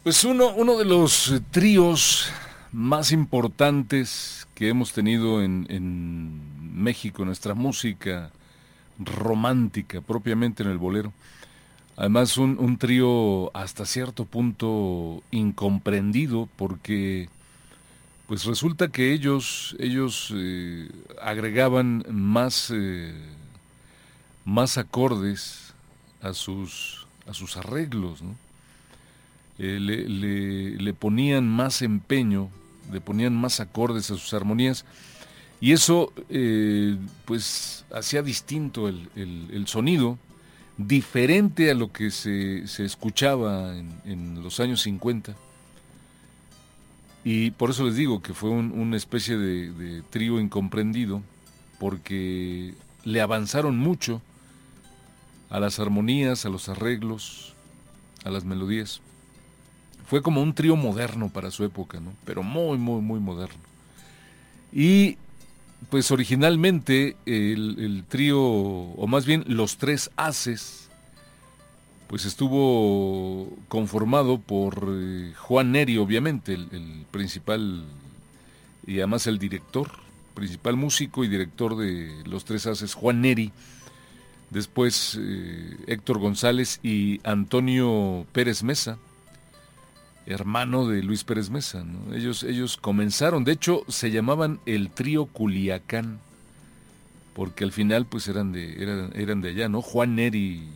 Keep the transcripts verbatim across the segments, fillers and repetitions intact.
Pues uno, uno de los eh, tríos más importantes que hemos tenido en, en México, nuestra música romántica, propiamente en el bolero. Además, un, un trío hasta cierto punto incomprendido porque pues resulta que ellos, ellos eh, agregaban más, eh, más acordes a sus, a sus arreglos, ¿no? Eh, le, le, le ponían más empeño, le ponían más acordes a sus armonías y eso eh, pues hacía distinto el, el, el sonido, diferente a lo que se, se escuchaba en, en los años cincuenta. Y por eso les digo que fue un, una especie de, de trío incomprendido, porque le avanzaron mucho a las armonías, a los arreglos, a las melodías. Fue como un trío moderno para su época, ¿no? Pero muy, muy, muy moderno. Y pues originalmente el, el trío, o más bien los tres haces, pues estuvo conformado por eh, Juan Neri, obviamente, el, el principal y además el director, principal músico y director de los tres haces, Juan Neri. Después eh, Héctor González y Antonio Pérez Mesa, hermano de Luis Pérez Mesa, ¿no? Ellos, ellos comenzaron, de hecho se llamaban el trío Culiacán, porque al final pues eran de, eran, eran de allá, ¿no? Juan Neri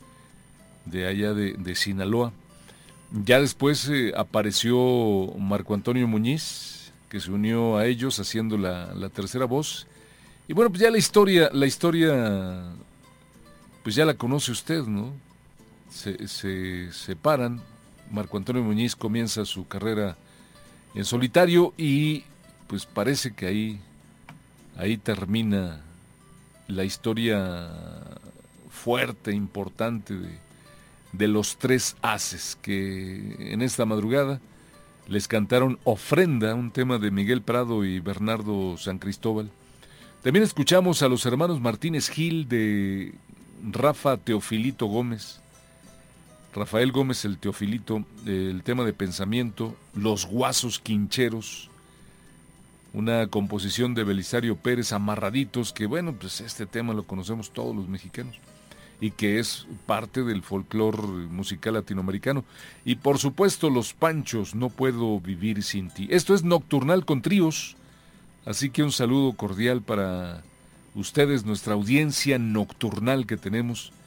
de allá de, de Sinaloa. Ya después eh, apareció Marco Antonio Muñiz, que se unió a ellos haciendo la, la tercera voz. Y bueno, pues ya la historia, la historia, pues ya la conoce usted, ¿no? Se, se separan. Marco Antonio Muñiz comienza su carrera en solitario y pues parece que ahí, ahí termina la historia fuerte, importante de, de los tres haces que en esta madrugada les cantaron Ofrenda, un tema de Miguel Prado y Bernardo San Cristóbal. También escuchamos a los hermanos Martínez Gil de Rafa Teofilito Gómez, Rafael Gómez el Teofilito, el tema de Pensamiento, Los Guasos Quincheros, una composición de Belisario Pérez, Amarraditos, que bueno, pues este tema lo conocemos todos los mexicanos y que es parte del folclore musical latinoamericano. Y por supuesto Los Panchos, No Puedo Vivir Sin Ti. Esto es Nocturnal con Tríos, así que un saludo cordial para ustedes, nuestra audiencia nocturnal que tenemos